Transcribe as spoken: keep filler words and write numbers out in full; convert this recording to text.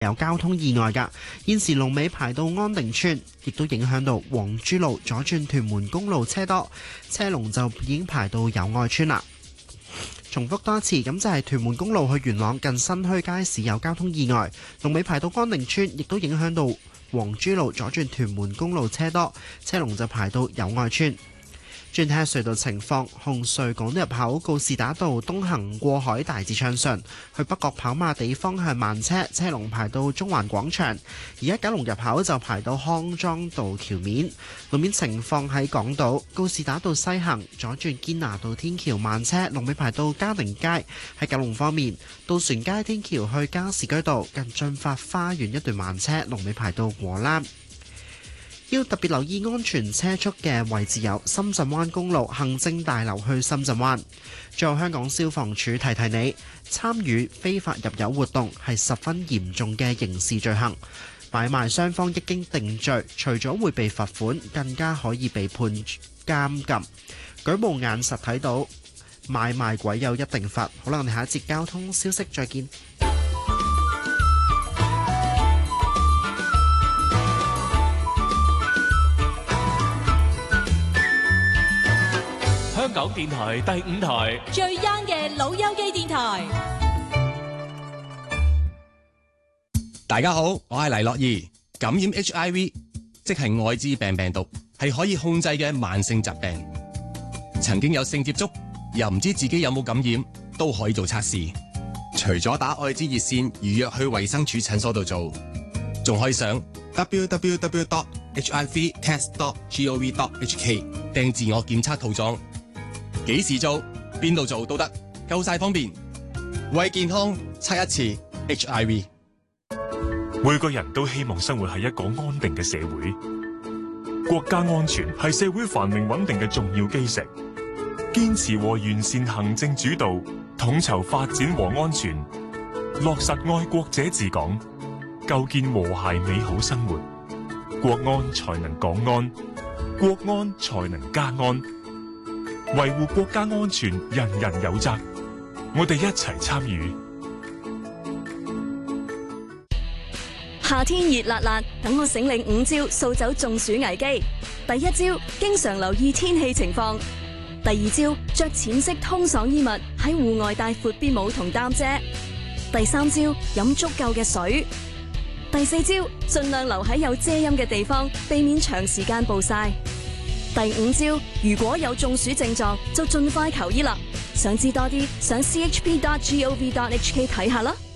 有交通意外㗎，現時龍尾排到安定村，亦都影響到黃珠路左轉屯門公路車多，車龍就已經排到友愛村啦。重複多次，咁就係屯門公路去元朗近新墟街市有交通意外，龍尾排到安定村，亦都影響到黃珠路左轉屯門公路車多，車龍就排到友愛村。轉睇下隧道情況，紅隧港島入口告士打道東行過海大致暢順，去北角跑馬地方向慢車，車龍排到中環廣場。而家九龍入口就排到康莊道橋面。路面情況喺港島告士打道西行左轉堅拿道天橋慢車，龍尾排到嘉寧街。喺九龍方面，渡船街天橋去加士居道近駿發花園一段慢車，龍尾排到果欄。要特別留意安全車速嘅位置有深圳灣公路行政大樓去深圳灣。最後，香港消防處提提你，參與非法入油活動係十分嚴重嘅刑事罪行。買賣雙方一經定罪，除咗會被罰款，更加可以被判監禁。舉目眼實睇到買賣鬼有一定罰。好啦，我哋下一節交通消息再見。 香港電台第五台最 young 嘅老友記電台。 大家好，我係黎樂怡。感染 H I V 即係愛滋病病毒，係可以控制嘅慢性疾病。曾經有性接觸又唔知自己有冇感染，都可以做測試。除咗打愛滋熱線預約去衛生署診所度做，仲可以上 w w w dot h i v test dot gov dot h k 訂自我檢測套裝。幾時做，邊度做都得，夠晒方便。為健康測一次 H I V。 每個人都希望生活喺一個安定嘅社會，國家安全係社會繁榮穩定嘅重要基石。堅持和完善行政主導，統籌發展和安全，落實愛國者治港，構建和諧美好生活，國安才能港安，國安才能家安。維護國家安全，人人有責。我哋一齊參與。 夏天熱辣辣，等我醒領五招掃走中暑危機。第一招，經常留意天氣情況。第二招，着淺色通爽衣物，喺戶外帶闊邊帽同擔遮。第三招，飲足夠嘅水。第四招，盡量留喺有遮陰嘅地方，避免長時間暴曬。第五招，如果有中暑症狀，就盡快求醫啦。想知多啲，上 c h p dot gov dot h k 睇下啦。